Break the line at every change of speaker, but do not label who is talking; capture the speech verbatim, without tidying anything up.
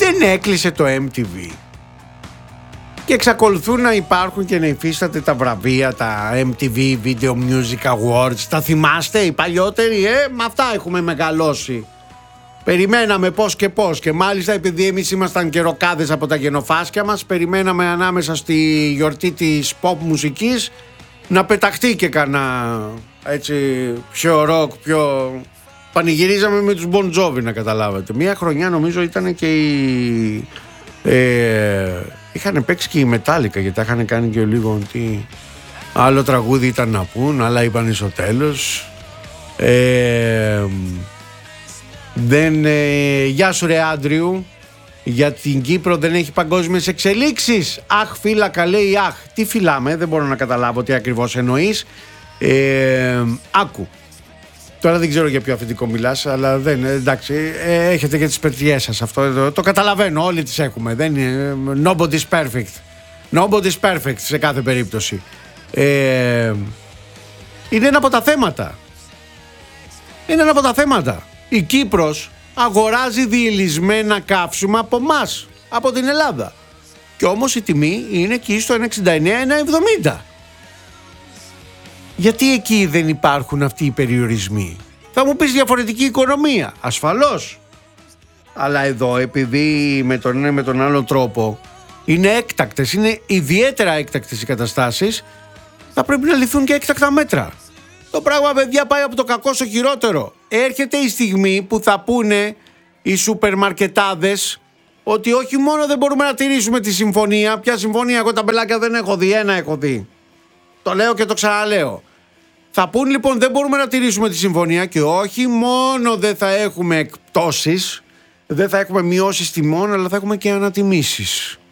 δεν έκλεισε το εμ τι βι. Και εξακολουθούν να υπάρχουν και να υφίσταται τα βραβεία, τα εμ τι βι Video Music Awards. Τα θυμάστε οι παλιότεροι, ε? Με αυτά έχουμε μεγαλώσει. Περιμέναμε πώς και πώς, και μάλιστα επειδή εμείς ήμασταν και ροκάδες από τα γενοφάσκια μας, περιμέναμε ανάμεσα στη γιορτή της pop μουσικής να πεταχτεί και κανένα έτσι πιο ροκ, πιο... Πανηγυρίζαμε με τους Bon Jovi, να καταλάβετε. Μία χρονιά νομίζω ήταν και οι... Ε, είχαν παίξει και οι Metallica, γιατί τα είχαν κάνει και λίγο ότι άλλο τραγούδι ήταν να πούν, άλλα είπαν στο τέλος. Ε, δεν, ε, γεια σου ρε Άντριου. Για την Κύπρο δεν έχει παγκόσμιες εξελίξεις. Αχ φύλακα, λέει. Αχ, τι φυλάμε, δεν μπορώ να καταλάβω τι ακριβώς εννοείς. ε, Άκου. Τώρα δεν ξέρω για ποιο αφεντικό μιλάς, αλλά δεν, εντάξει, ε, έχετε και τις πετριές σας αυτό, το, το καταλαβαίνω, όλοι τις έχουμε, δεν είναι, nobody's perfect, nobody's perfect σε κάθε περίπτωση. Ε, είναι ένα από τα θέματα, είναι ένα από τα θέματα. Η Κύπρος αγοράζει διελισμένα καύσιμα από μας, από την Ελλάδα, και όμως η τιμή είναι εκεί στο ένα εξήντα εννέα ένα εβδομήντα. Γιατί εκεί δεν υπάρχουν αυτοί οι περιορισμοί? Θα μου πεις διαφορετική οικονομία, ασφαλώς. Αλλά εδώ, επειδή με τον ένα με τον άλλο τρόπο είναι έκτακτες, είναι ιδιαίτερα έκτακτες οι καταστάσεις, θα πρέπει να ληφθούν και έκτακτα μέτρα. Το πράγμα, παιδιά, πάει από το κακό στο χειρότερο. Έρχεται η στιγμή που θα πούνε οι σούπερ μαρκετάδες ότι όχι μόνο δεν μπορούμε να τηρήσουμε τη συμφωνία. Ποια συμφωνία? Εγώ τα μπελάκια δεν έχω δει, ένα έχω δει. Το λέω και το ξαναλέω. Θα πούν λοιπόν δεν μπορούμε να τηρήσουμε τη συμφωνία, και όχι μόνο δεν θα έχουμε εκπτώσεις, δεν θα έχουμε μειώσεις τιμών, αλλά θα έχουμε και ανατιμήσεις.